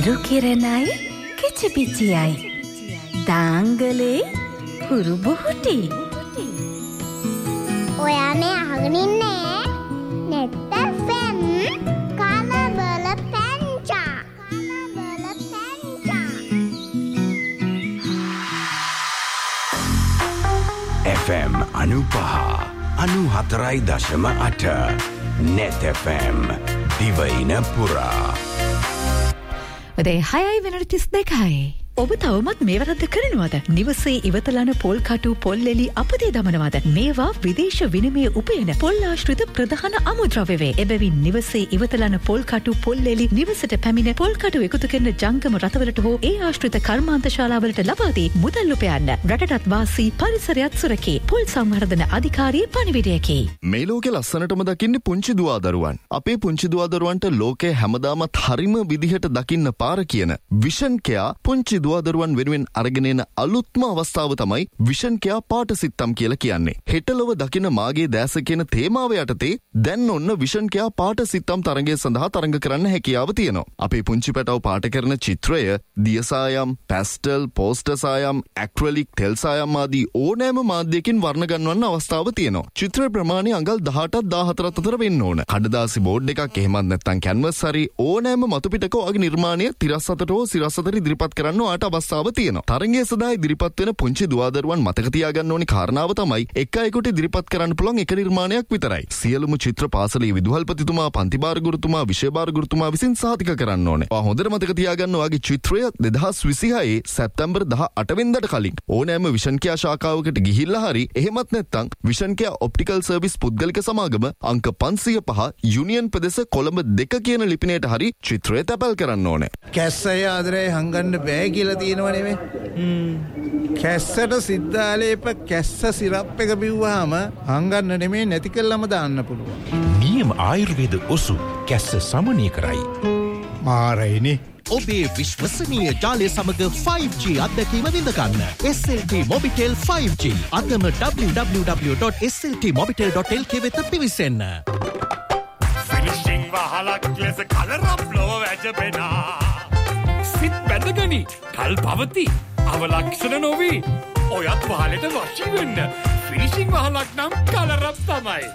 ඉරුකිරණයි කිචිපිචියයි දාංගලේ කුරුබුහුටි ඔයානේ අහගෙන ඉන්නේ net FM කලබල පැංචා FM 95.4.8 නෙට් FM දිවයින පුරා උදේ 6යි වෙනකොට 32යි. ඔබ තවමත් මේ වැරද්ද කරනවද? නිවසේ ඉවතලන පොල් කටු පොල් එලි අපතේ දමනවද? මේවා විදේශ විනිමය උපයන පොල් ආශ්‍රිත ප්‍රධාන අමුද්‍රව්‍ය වේ. එබැවින් නිවසේ ඉවතලන පොල් කටු පොල් එලි නිවසට පැමිණ පොල් කටු එකතු කරන ජංගම රථවලට හෝ ඒ ආශ්‍රිත කර්මාන්ත ශාලාවලට ලබා දී මුදල් උපයන්න. රටටත් වාසී පරිසරයත් සුරකී. පොල් සංවර්ධන අධිකාරියේ පණිවිඩයකි. මේ ලෝකේ ලස්සනටම දකින්නේ පුංචි දුවා දරුවන්. අපේ පුංචි දුවා දරුවන්ට ලෝකේ හැමදාමත් හරිම විදිහට දකින්න පාර කියන විෂන් කෙයා පුංචි දුවදරුවන් වෙනුවෙන් අරගෙන එන අලුත්ම අවස්ථාව තමයි විෂන් කෙයා පාට සිත්තම් කියලා කියන්නේ. හෙටලොව දකින මාගේ දැස කියන තේමාව යටතේ දැන් ඔන්න විෂන් කෙයා පාට සිත්තම් තරඟය සඳහා තරඟ කරන්න හැකියාව තියෙනවා. අපේ පුංචි පැටව පාට කරන චිත්‍රය දියසායම්, පැස්ටල්, පෝස්ටර් සායම්, ඇක්‍රලික්, තෙල් සායම් ආදී ඕනෑම මාධ්‍යයකින් වර්ණ ගන්වන්න අවස්ථාව තියෙනවා. චිත්‍ර ප්‍රමාණය අඟල් 18ත් 14ත් අතර වෙන්න ඕන. කඩදාසි බෝඩ් එකක් එහෙමත් නැත්නම් කැන්වස් හරි ඕනෑම මතු පිටක ඔයගේ නිර්මාණය තිරස් අතට හෝ සිරස් අතට ඉදිරිපත් කරන්න අවස්ථාව තියෙනවා. තරඟය සඳහා ඉදිරිපත් වෙන පුංචි දුවදරුවන් මතක තියාගන්න ඕනි කාරණාව තමයි එක අයෙකුට ඉදිරිපත් කරන්න පුළුවන් එක නිර්මාණයක් විතරයි. සියලුම චිත්‍ර පාසලේ විදුහල්පතිතුමා, පන්තිභාර ගුරුතුමා, විෂයභාර ගුරුතුමා විසින් සහතික කරන්න ඕනේ. හොඳට මතක තියාගන්න ඔයාගේ චිත්‍රය 2026 සැප්තැම්බර් 18 වෙනිදාට කලින් ඕනෑම විෂන් කෙයා ශාඛාවකට ගිහිල්ලා හරි එහෙමත් නැත්නම් විෂන් කෙයා ඔප්ටිකල් සර්විස් පුද්ගලික සමාගම අංක 505 යුනියන් ප්‍රදේශ කොළඹ 2 කියන ලිපිනයට හරි චිත්‍රය තැපල් කරන්න ඕනේ. කැස්සය ආදරේ හංගන්න බෑ කියලා තියෙනව නෙමෙයි. කැස්සට සිද්ධාලේප කැස්ස සිරප් එක බිව්වහම හංගන්න නෙමෙයි නැති කළාම දාන්න පුළුවන්. නියම ආයුර්වේද ඔසු කැස්ස සමනය කරයි. මාරයිනේ. ඔබේ විශ්වසනීය ජාලය සමග 5G අත්දැකීම විඳ ගන්න. SLT Mobitel 5G. අදම www.sltmobitel.lk වෙත පිවිසෙන්න. ෆිනිෂිං වහලක් ලෙස කලරප් ලොව වැජබෙනා. සිත් බැඳගනි කල් පවති අවලක්ෂණ නොවී ඔයත් වහලට වශී වෙන්න. ෆිනිෂිං වහලක් නම් කලරප් තමයි.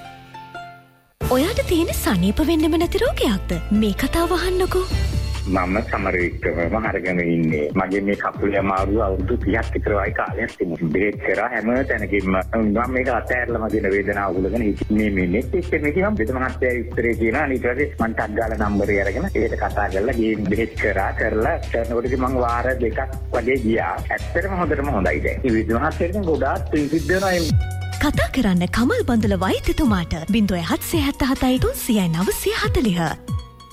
ඔයාට තියෙන සනීප වෙන්නම නැති රෝගයක්ද? මේ කතාව අහන්නකෝ. මම සමරවික්‍රමම අරගෙන ඉන්නේ. මගේ මේ කකුලේ අමාරුව අවුරුදු 30ක් විතර වයි කාලයක් තිබුණා. බෙහෙත් කරා හැම තැනකින්ම මම මේක අතහැරලාම දින වේදනාව උගලගෙන ඉන්නේ මේ නෙට් එකේ මේ කියම් බෙද මහත්තයා විස්තරේ කියනවා. ඊට පස්සේ මම ටක් ගාලා නම්බරේ අරගෙන ඒකට කතා කරලා ගේම් බෙහෙත් කරලා කරනකොට මම වාර දෙකක් වගේ ගියා. ඇත්තටම හොඳටම හොඳයි දැන්. මේ බෙද මහත්තයාගෙන් ගොඩාක් පිංසිද්ධ වෙනවා. කතා කරන්න කමල් බන්දුල වෛද්‍යතුමාට 0777 30940.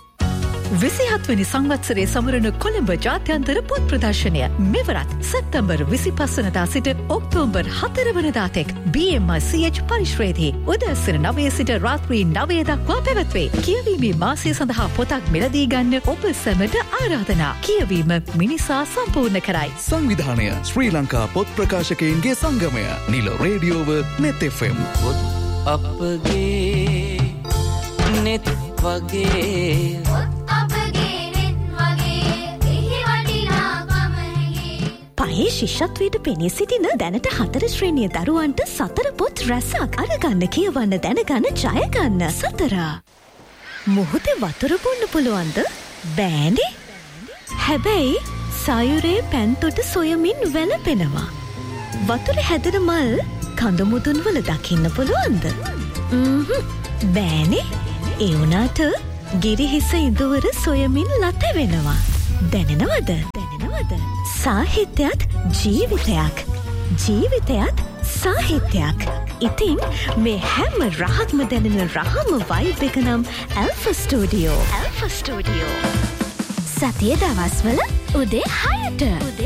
27 වෙනි සංවත්සරයේ සමරන කොළඹ ජාත්‍යන්තර පොත් ප්‍රදර්ශනය මෙවරත් සැප්තැම්බර් 25 වෙනිදා සිට ඔක්තෝබර් 4 වෙනිදා තෙක් BMICH පරිශ්‍රයේදී උදෑසන 9 සිට රාත්‍රී 9 දක්වා පැවැත්වේ. කියවීමේ මාසය සඳහා පොතක් මිලදී ගන්න ඔබ සැමට ආරාධනා. කියවීම මිනිසා සම්පූර්ණ කරයි. සංවිධානය ශ්‍රී ලංකා පොත් ප්‍රකාශකයින්ගේ සංගමය. නිල රේඩියෝව නෙත් FM. පොත් අපගේ නෙත් වගේ පහේ ශිෂ්‍යත්වයට පෙනී සිටින දැනට 4 ශ්‍රේණිය දරුවන්ට 4 පොත් රැසක් අරගන්න කියවන්න දැනගන්න ජයගන්න 4. මොහොතේ වතුර බොන්න පුළුවන්ද? බෑනේ. හැබැයි සායුරේ පැන්තොට සොයමින් වැළපෙනවා. වතුර හැදෙන මල් කඳ මුදුන් වල දකින්න පුළුවන්ද? බෑනේ. ඒ වුණාට ගිරිහිස ඉඳුවර සොයමින් ලතවෙනවා. දැනෙනවද? සාහිත්‍යයක් ජීවිතයක්. ජීවිතයක් සාහිත්‍යයක්. ඉතින් මේ හැම රහක්ම දැනෙන රහම වයිබ් එක නම් ඇල්ෆා ස්ටුඩියෝ. සතිය දවස්වල උදේ 6ට.